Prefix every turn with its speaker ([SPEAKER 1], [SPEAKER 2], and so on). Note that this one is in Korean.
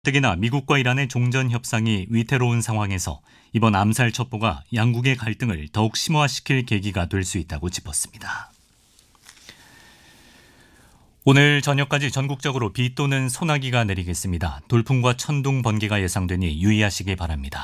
[SPEAKER 1] 특히나 미국과 이란의 종전 협상이 위태로운 상황에서 이번 암살 첩보가 양국의 갈등을 더욱 심화시킬 계기가 될 수 있다고 짚었습니다. 오늘 저녁까지 전국적으로 비 또는 소나기가 내리겠습니다. 돌풍과 천둥, 번개가 예상되니 유의하시기 바랍니다.